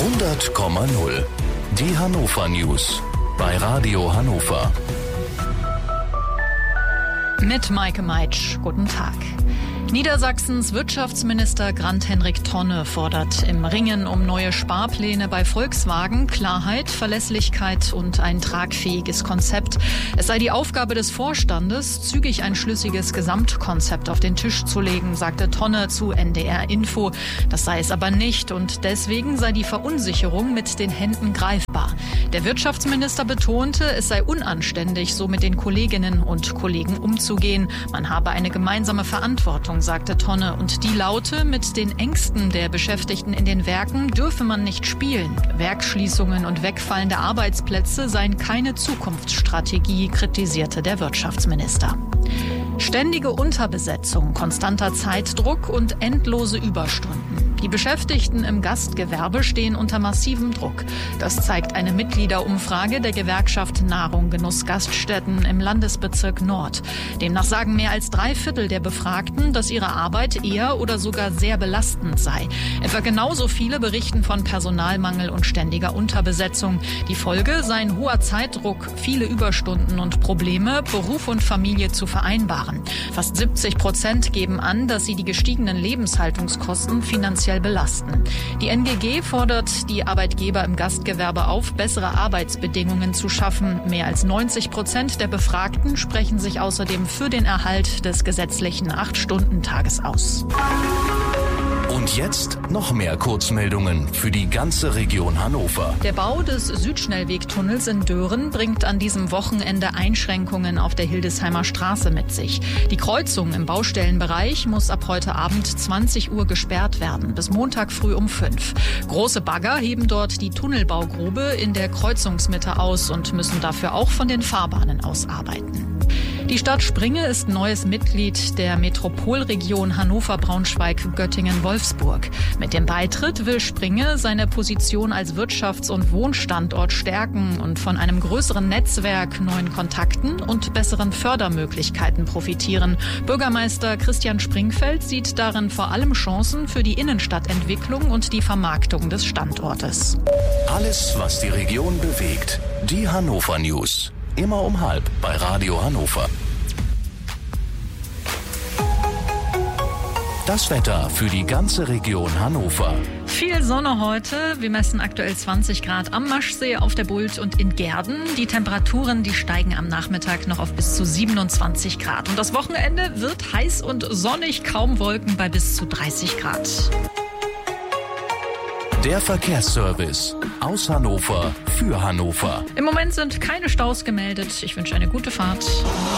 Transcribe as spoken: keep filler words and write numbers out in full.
hundert Komma null. Die Hannover News bei Radio Hannover. Mit Maike Meitsch. Guten Tag. Niedersachsens Wirtschaftsminister Grant-Henrik Tonne fordert im Ringen um neue Sparpläne bei Volkswagen Klarheit, Verlässlichkeit und ein tragfähiges Konzept. Es sei die Aufgabe des Vorstandes, zügig ein schlüssiges Gesamtkonzept auf den Tisch zu legen, sagte Tonne zu N D R Info. Das sei es aber nicht und deswegen sei die Verunsicherung mit den Händen greifbar. Der Wirtschaftsminister betonte, es sei unanständig, so mit den Kolleginnen und Kollegen umzugehen. Man habe eine gemeinsame Verantwortung, sagte Tonne, und die laute, mit den Ängsten der Beschäftigten in den Werken dürfe man nicht spielen. Werksschließungen und wegfallende Arbeitsplätze seien keine Zukunftsstrategie, kritisierte der Wirtschaftsminister. Ständige Unterbesetzung, konstanter Zeitdruck und endlose Überstunden. Die Beschäftigten im Gastgewerbe stehen unter massivem Druck. Das zeigt eine Mitgliederumfrage der Gewerkschaft Nahrung Genuss Gaststätten im Landesbezirk Nord. Demnach sagen mehr als drei Viertel der Befragten, dass ihre Arbeit eher oder sogar sehr belastend sei. Etwa genauso viele berichten von Personalmangel und ständiger Unterbesetzung. Die Folge sei ein hoher Zeitdruck, viele Überstunden und Probleme, Beruf und Familie zu vereinbaren. Fast siebzig Prozent geben an, dass sie die gestiegenen Lebenshaltungskosten finanziell belasten. Die N G G fordert die Arbeitgeber im Gastgewerbe auf, bessere Arbeitsbedingungen zu schaffen. Mehr als neunzig Prozent der Befragten sprechen sich außerdem für den Erhalt des gesetzlichen acht-Stunden-Tages aus. Und jetzt noch mehr Kurzmeldungen für die ganze Region Hannover. Der Bau des Südschnellwegtunnels in Dören bringt an diesem Wochenende Einschränkungen auf der Hildesheimer Straße mit sich. Die Kreuzung im Baustellenbereich muss ab heute Abend zwanzig Uhr gesperrt werden, bis Montag früh um fünf. Große Bagger heben dort die Tunnelbaugrube in der Kreuzungsmitte aus und müssen dafür auch von den Fahrbahnen aus arbeiten. Die Stadt Springe ist neues Mitglied der Metropolregion Hannover-Braunschweig-Göttingen-Wolfsburg. Mit dem Beitritt will Springe seine Position als Wirtschafts- und Wohnstandort stärken und von einem größeren Netzwerk, neuen Kontakten und besseren Fördermöglichkeiten profitieren. Bürgermeister Christian Springfeld sieht darin vor allem Chancen für die Innenstadtentwicklung und die Vermarktung des Standortes. Alles, was die Region bewegt. Die Hannover News. Immer um halb bei Radio Hannover. Das Wetter für die ganze Region Hannover. Viel Sonne heute. Wir messen aktuell zwanzig Grad am Maschsee, auf der Bult und in Gehrden. Die Temperaturen, die steigen am Nachmittag noch auf bis zu siebenundzwanzig Grad. Und das Wochenende wird heiß und sonnig, kaum Wolken bei bis zu dreißig Grad. Der Verkehrsservice aus Hannover für Hannover. Im Moment sind keine Staus gemeldet. Ich wünsche eine gute Fahrt.